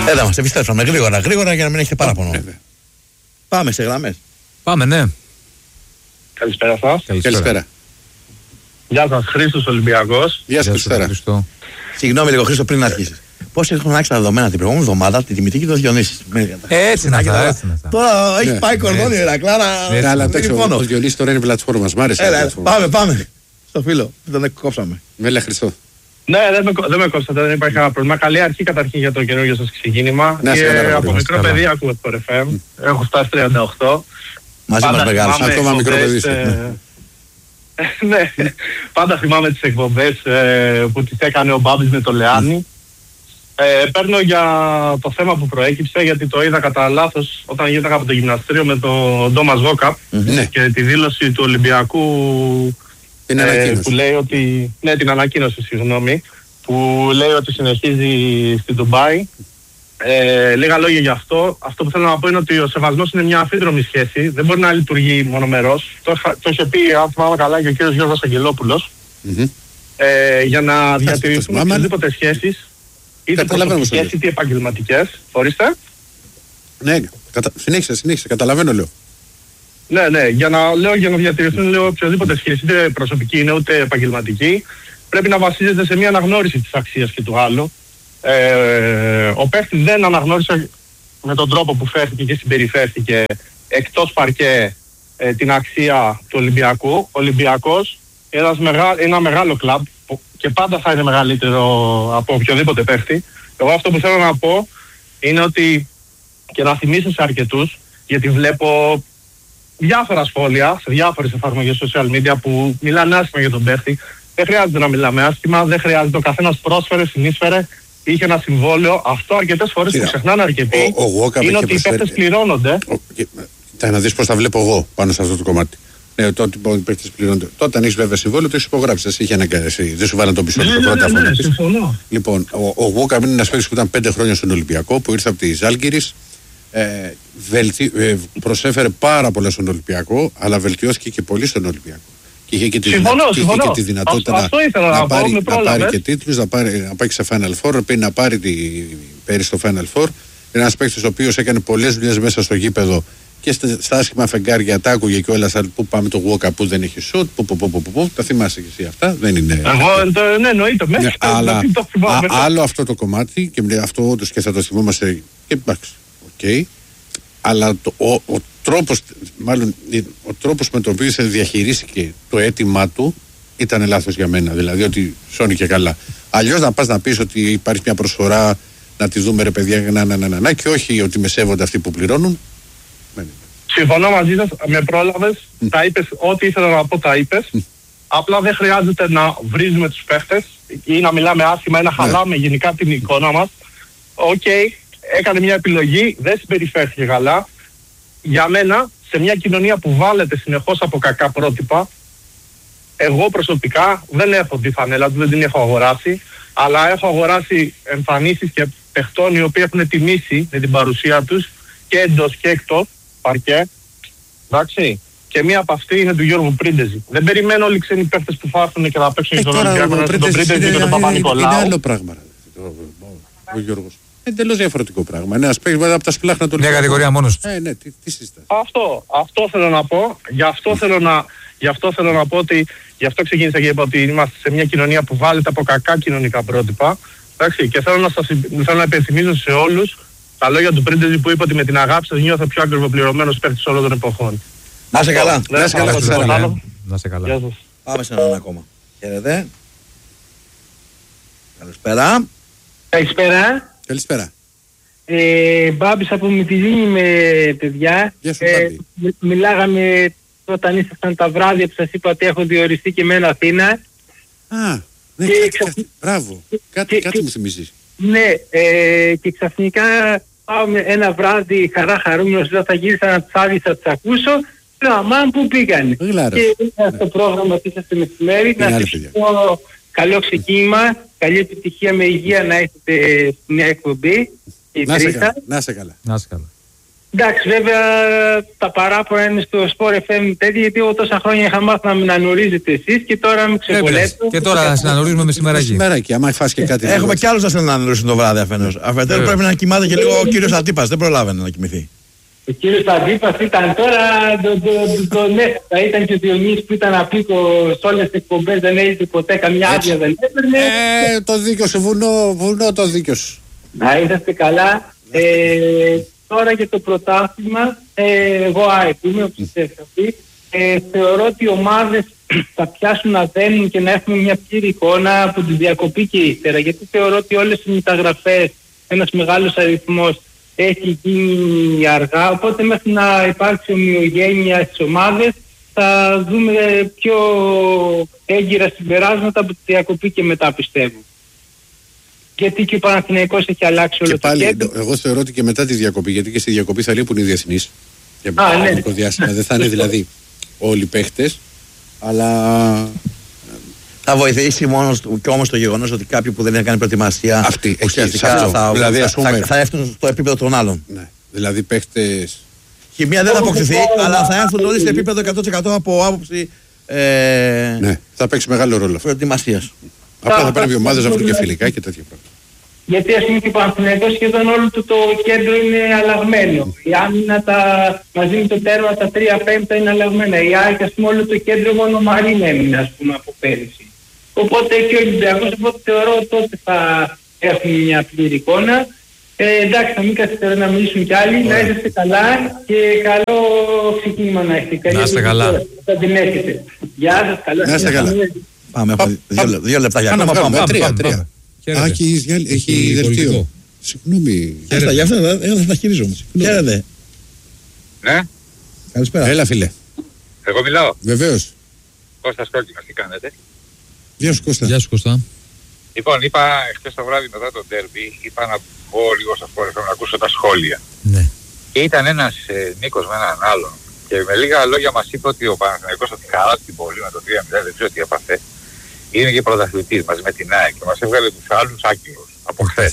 Έλα μας, επιστρέψαμε γρήγορα για να μην έχετε παράπονο. Πάμε σε γραμμές. Πάμε, ναι. Καλησπέρα σας. Καλησπέρα. Γεια σας, Χρήστος Ολυμπιακός. Γεια σας, Χρήστο. Συγγνώμη λίγο, Χρήστο, πριν αρχίσεις. Πώς έχουν αλλάξει τα δεδομένα την προηγούμενη εβδομάδα, τη Δημητρή και το Διονύση. Έτσι είναι αυτά. Τώρα έχει πάει κορδόνι, Ηρακλάρα. Αλλά εντάξει, ο Διονύσης τώρα είναι πλατφόρμα. Μ' άρεσε. Πάμε. Στο φίλο, τον κόψαμε. Μέλα Χριστό. Ναι, δεν με κόψατε, δεν υπάρχει κανένα πρόβλημα. Καλή αρχή καταρχήν για το καινούργιο σας ξεκίνημα. Από μικρό παιδί ακούω το FM. Έχω φτάσει 38. Μαζί μας μεγάλος. Ακόμα μικρό παιδί. Ναι, πάντα θυμάμαι τις εκπομπές που τις έκανε ο Μπάμπης με το Λεάνι. Παίρνω για το θέμα που προέκυψε, γιατί το είδα κατά λάθος όταν γύρω από το γυμναστήριο με τον Ντόμας Βόκαπ και τη δήλωση του Ολυμπιακού που λέει ότι... Ναι, την ανακοίνωση, συγγνώμη, που λέει ότι συνεχίζει στην Ντουμπάι. Λίγα λόγια γι' αυτό. Αυτό που θέλω να πω είναι ότι ο σεβασμός είναι μια αμφίδρομη σχέση. Δεν μπορεί να λειτουργεί μονομερός. Το είχε πει, αν θυμάμαι καλά, και ο κύριος Γιώργος Αγγελόπουλος. Για να διατηρηθούν οποιασδήποτε σχέσεις, είτε προσωπικές είτε επαγγελματικές. Ορίστε. Ναι, συνέχισε, καταλαβαίνω, λέω. Ναι, για να διατηρηθούν οποιασδήποτε σχέση, είτε προσωπική είναι ούτε επαγγελματική, πρέπει να βασίζεται σε μια αναγνώριση της αξίας και του άλλου. Ο παίχτης δεν αναγνώρισε με τον τρόπο που φέρθηκε και συμπεριφέρθηκε εκτός παρκέ την αξία του Ολυμπιακού. Ο Ολυμπιακός ένα μεγάλο κλαμπ και πάντα θα είναι μεγαλύτερο από οποιοδήποτε παίχτη. Εγώ αυτό που θέλω να πω είναι ότι, και να θυμίσω σε αρκετούς, γιατί βλέπω διάφορα σχόλια σε διάφορες εφαρμογές social media που μιλάνε άσχημα για τον παίχτη. Δεν χρειάζεται να μιλάμε άσχημα, δεν χρειάζεται, ο καθένας πρόσφερε, συνείσφερε, είχε ένα συμβόλαιο. Αυτό αρκετές φορές που ξεχνάνε αρκετοί είναι ότι οι παίκτες πληρώνονται. Θα να δεις πώς τα βλέπω εγώ πάνω σε αυτό το κομμάτι. Ναι, τότε οι παίκτες πληρώνονται. Τότε αν έχεις βέβαια συμβόλαιο, το έχεις υπογράψει. Εσύ είχε αναγκάσει. Δεν σου βάλανε το πίσω από το πρώτο φωνή. Συμφωνώ. Λοιπόν, ο Γουόκαμπ είναι ένας παίκτης που ήταν 5 χρόνια στον Ολυμπιακό, που ήρθε από τη Ζάλγκιρις. Προσέφερε πάρα πολλά στον Ολυμπιακό, αλλά βελτιώθηκε και πολύ στον Ολυμπιακό. Και είχε και τη δυνατότητα να πάρει και τίτλους, να πάει σε Final Four, πριν να πάρει πέρυσι στο Final Four. Είναι ένας παίκτης ο οποίος έκανε πολλές δουλειές μέσα στο γήπεδο και στα άσχημα φεγγάρια, τα άκουγε και όλα. Πού πάμε το Γουόκα που δεν έχει σουτ, πού. Τα θυμάσαι και εσύ αυτά. Δεν είναι. Ναι, εννοείται. Αλλά άλλο αυτό το κομμάτι, και αυτό όντως και θα το θυμόμαστε. Και εντάξει, οκ. Αλλά ο τρόπος με τον οποίο διαχειρίστηκε το αίτημά του ήταν λάθος για μένα. Δηλαδή ότι σώνει και καλά. Αλλιώς να πας να πεις ότι υπάρχει μια προσφορά, να τη δούμε ρε παιδιά, να, και όχι ότι με σέβονται αυτοί που πληρώνουν. Συμφωνώ μαζί σας, με πρόλαβες. Τα είπες, ό,τι ήθελα να πω τα είπες. Απλά δεν χρειάζεται να βρίζουμε τους παίχτες ή να μιλάμε άσχημα ή να χαλάμε γενικά την εικόνα μας. Οκ. Έκανε μια επιλογή, δεν συμπεριφέρθηκε καλά. Για μένα, σε μια κοινωνία που βάλετε συνεχώς από κακά πρότυπα, εγώ προσωπικά δεν έχω τη φανέλα του, δεν την έχω αγοράσει, αλλά έχω αγοράσει εμφανίσεις και παιχτών οι οποίοι έχουν τιμήσει με την παρουσία τους και εντός και εκτός παρκέ. Εντάξει. Και μία από αυτή είναι του Γιώργου Πρίντεζη. Δεν περιμένω όλοι οι ξένοι παίχτες που θα έρθουν και να παίξουν στον Ολυμπιακό, τον Πρίντεζη και τον Παπα-Νικολάου. Είναι άλλο πράγμα. Ο Γιώργος. Εντελώς διαφορετικό πράγμα. Είναι ένας παίκτης από τα σπλάχνα του. Μια κατηγορία μόνος του. Ναι, τι συζητάς. Αυτό θέλω να πω. Γι' αυτό θέλω να πω ότι γι' αυτό ξεκίνησα και είπα ότι είμαστε σε μια κοινωνία που βάλετε από κακά κοινωνικά πρότυπα. Εντάξει, και θέλω να υπενθυμίζω σε όλους τα λόγια του Πρίντεζη που είπε ότι με την αγάπη σας νιώθω πιο ακριβοπληρωμένος παίκτης όλων των εποχών. Να σε καλά. Να σε καλά. Πάμε σε έναν ακόμα. Χαίρετε. Καλησπέρα. Καλησπέρα. Μπάμπης από Μυτιλήνη με παιδιά. Μιλάγαμε όταν ήσασταν τα βράδια που σας είπα ότι έχω διοριστεί και μένω Αθήνα. Ναι, μπράβο. Κάτι μου θυμίζεις. Ναι, και ξαφνικά πάω ένα βράδυ χαρούμενος, θα γύρισα να τους άδειες, θα τους ακούσω. Λέω, αμάν, πού πήγανε. Και ήρθα στο πρόγραμμα που είσαστε μεσημέρι, να σας πω καλό ξεκίνημα, καλή επιτυχία με υγεία να έχετε μια εκπομπή. Να σε καλά. Εντάξει, βέβαια τα παράπονα είναι στο Sport FM τέτοια, γιατί εγώ τόσα χρόνια είχα μάθει να μην ανορίζετε εσείς και τώρα με ξεκολλέτω. Και τώρα συνανορίζουμε μεσημεράκι. Μεσημεράκι, άμα φας και κάτι. Έχουμε κι άλλους να συνανορίζουν το βράδυ αφενός. Αφετέρου πρέπει να κοιμάται και λίγο ο κύριος Αντίπας, δεν προλάβαινε να κοιμηθεί. Ο κύριος Αντίπας ήταν τώρα, θα ήταν και ο Διονύσης που ήταν απίκο σε όλες τις εκπομπές, δεν έγινε ποτέ καμιά άδεια, δεν έπαιρνε. Το δίκιο σου, βουνό το δίκιο σου. Να είσαστε καλά. Τώρα για το πρωτάθλημα, εγώ ΑΕΚ είμαι, όπως σας είχα πει, θεωρώ ότι οι ομάδες θα πιάσουν να δένουν και να έχουμε μια πλήρη εικόνα από τη διακοπή και ύστερα, γιατί θεωρώ ότι όλες οι μεταγραφές, ένας μεγάλος αριθμός έχει γίνει αργά, οπότε μέχρι να υπάρξει ομοιογένεια στις ομάδες θα δούμε πιο έγκυρα συμπεράσματα από τη διακοπή και μετά, πιστεύω. Γιατί και ο Παναθηναϊκός έχει αλλάξει όλο το κέντρο. Εγώ θεωρώ ότι και μετά τη διακοπή, γιατί και στη διακοπή θα λείπουν οι διεθνείς. Για μικρό διάστημα. Δεν θα είναι δηλαδή όλοι οι παίχτες, αλλά θα βοηθήσει και όμως το γεγονός ότι κάποιοι που δεν είχαν κάνει προετοιμασία ουσιαστικά θα έρθουν στο επίπεδο των άλλων. Ναι. Δηλαδή παίχτες. Χημεία δεν θα αποκτηθεί, αλλά θα έρθουν όλοι στο επίπεδο 100% από άποψη. Ναι, θα παίξει μεγάλο ρόλο. Προετοιμασίας. Απλά θα πρέπει οι ομάδες να βρουν και φιλικά και τέτοια πράγματα. Γιατί ας πούμε και ο Παναθηναϊκός σχεδόν όλο το κέντρο είναι αλλαγμένο. Η άμυνα μαζί με το τέρμα τα 3/5 είναι αλλαγμένα. Η ΑΕΚ ας πούμε όλο το κέντρο μόνο Μαρίν έμεινε ας πούμε από πέρυσι. Οπότε και ο Ολυμπιακός, οπότε θεωρώ τότε θα έχουμε μια πλήρη εικόνα. Εντάξει, θα μην καθυστερώ να μιλήσουν κι άλλοι. Να είστε καλά και καλό ξεκίνημα να έχετε. Να είστε καλά. Θα την έχετε. Γεια σας, καλά. Να είστε καλά. Πάμε, έχουμε 2 λεπτά για να πάμε. 3. Έχει δελτίο. Συγγνώμη. Για αυτά θα τα χειρίζομαι. Χαίρετε. Ναι. Καλησπέρα. Έλα φίλε. Εγώ μιλάω. Βεβαίως. Κώστας Κόκκινος, τι κάνετε? Γεια σου Κώστα. Γεια σου Κώστα. Λοιπόν, είπα χθες το βράδυ μετά το ντέρμπι, είπα να πω λίγο στα Sport FM να ακούσω τα σχόλια. Ναι. Και ήταν ένας Νίκος με έναν άλλον και με λίγα λόγια μας είπε ότι ο Παναθηναϊκός ότι χαρά την πολύ με το 3-0, δεν ξέρω τι έπαθε. Είναι και πρωταθλητής μαζί με την ΑΕΚ και μας έβγαλε τους άλλους άκυρους από χθες.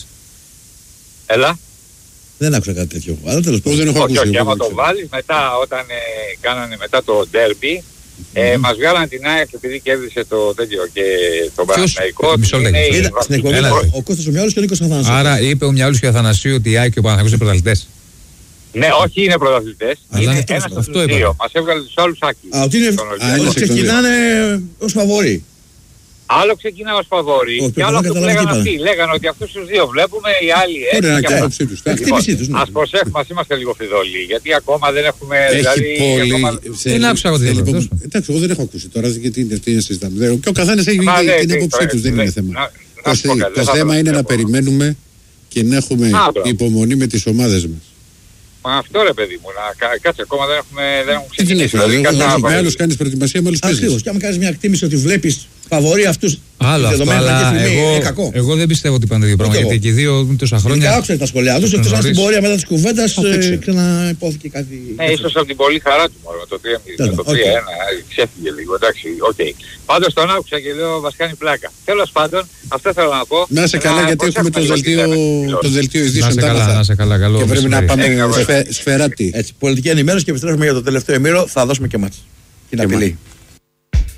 Έλα. Δεν άκουσα κάτι τέτοιο. Αλλά τέλος πάντων δεν έχω ακούσει. Όχι, άμα το βάλεις μετά όταν κάνανε μετά το ντέρμπι, μας βγάλανε την ΑΕΚ επειδή κέρδισε το τέτοιο και τον Παναθηναϊκό. Στην εκπομπή ο Κώστας ο Μιάλος και ο Νίκος Αθανασίου. Άρα είπε ο Μιάλος και ο Αθανασίου ότι η ΑΕΚ και ο Παναθηναϊκός είναι πρωταθλητές. Ναι, όχι είναι πρωταθλητές. Είναι ένας από τους δύο. Μας έβγαλε τους άλλους άκυρους. Ότι ξεκινάνε ως φαβορί. Άλλο ξεκινά ως φαβόρι και άλλο αυτό που λέγανε αυτοί. Λέγανε ότι αυτούς τους δύο βλέπουμε, οι άλλοι έτσι. Ας προσέχουμε, ας είμαστε λίγο φιδωλοί, γιατί ακόμα δεν έχουμε... Δεν άκουσα εγώ εντάξει, εγώ δεν έχω ακούσει τώρα γιατί είναι συζητάμε. Και ο καθένας έχει την άποψή του, δεν είναι θέμα. Το θέμα είναι να περιμένουμε και να έχουμε υπομονή με τις ομάδες μας. Μα αυτό ρε παιδί μου, κάτσε ακόμα δεν έχουν ξεκινήσει. Με άλλους κάνεις προετοιμασία, με άλλους παίζεις. Ακριβώς, και άμα κάνεις μια εκτίμηση ότι βλέπεις φαβορί αυτούς. Άλλο αυτό, αλλά εγώ δεν πιστεύω ότι πάνε το ίδιο πράγμα, γιατί και οι δύο τόσα χρόνια... Άκουσα τα σχολεία τους, εκτός αν στην πορεία μετά της κουβέντας ξαναυπόθηκε κάτι... Ίσως από την πολύ χαρά του μόνο, το 3-1 ξέφυγε λίγο, εντάξει, οκ. Πάντως τον άκουσα και λέω μας κάνει πλάκα. Τέλος πάντων, αυτό θέλω να πω. Να είσαι καλά γιατί έχουμε το δελτίο ειδήσεων. Να είσαι καλά, καλό. Και πρέπει να πάμε σφαιράτη. Πολιτική ενημέρωση και επιστρέφουμε για το τελευταίο ημίρο, θα δώσουμε και μάτς. Την απειλή.